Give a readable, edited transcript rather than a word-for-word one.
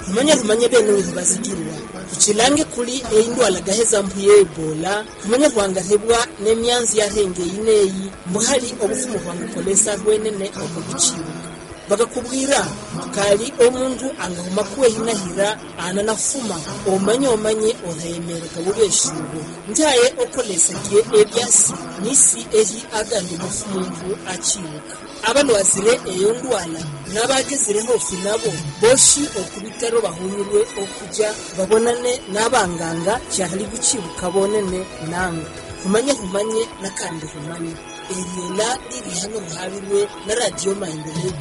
rumanye bene bazigirwa kucilange kuli indwala gaheza mpuye Ebola kumenya rwanga hebwa nemyanzi yarengeye ineyi mbuhari obufumu rwanga kolesa rwenene okugucibuka bagakubwira kali omuntu angahuma kuwe hinahira ananafuma omanye oremera kabubeshugo ntaye okolesa gie ebyasi nisi ehi agandi mufumuntu acibuka abantu bazire eyo ndwala nabagezire hofi nabo boshi okubitaro bahunyurwe okuja babonane nabanganga cyahali gucibuka bonene nanga humanye nakandi humanye eriyela riri hano muhabirwe na radio Maendeleo.